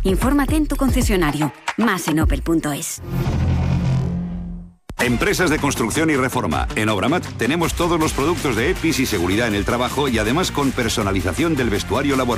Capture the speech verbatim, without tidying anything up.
Infórmate en tu concesionario. Más en opel punto es. Empresas de construcción y reforma. En Obramat tenemos todos los productos de EPIs y seguridad en el trabajo y además con personalización del vestuario laboral.